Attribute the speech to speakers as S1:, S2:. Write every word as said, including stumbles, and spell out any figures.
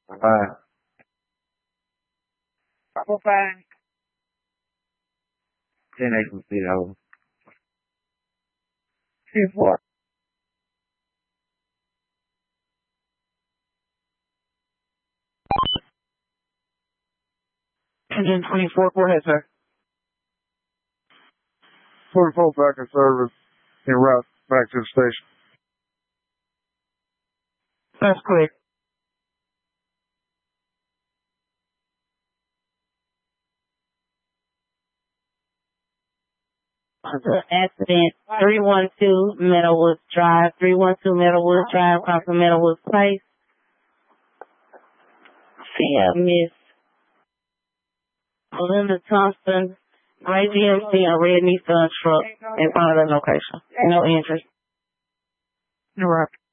S1: Bye.
S2: Bye.
S1: ten acres feet over.
S2: Two, four. Engine twenty-four, go ahead, sir.
S3: twenty-four back in service en route back to the station.
S2: That's clear.
S4: Accident three one two Meadowwoods Drive, three one two Meadowwoods Drive, across from Meadowwoods Place. See a Miss Linda Thompson, gray G M C, a red Nissan truck in front of the location. No interest.
S2: You're right.